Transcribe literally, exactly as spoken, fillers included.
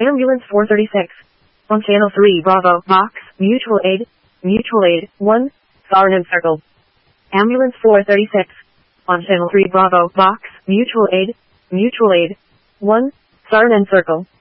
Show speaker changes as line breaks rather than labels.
Ambulance four thirty-six. On channel three Bravo, Box, Mutual Aid, Mutual Aid, one, Siren and Circle. Ambulance four thirty-six. On channel three Bravo, Box, Mutual Aid, Mutual Aid, one, Siren and Circle.